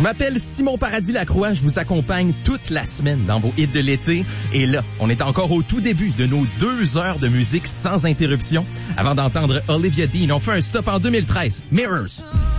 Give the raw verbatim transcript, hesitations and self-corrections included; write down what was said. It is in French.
Je m'appelle Simon Paradis-Lacroix, je vous accompagne toute la semaine dans vos hits de l'été. Et là, on est encore au tout début de nos deux heures de musique sans interruption. Avant d'entendre Olivia Dean, on fait un stop en deux mille treize. Mirrors.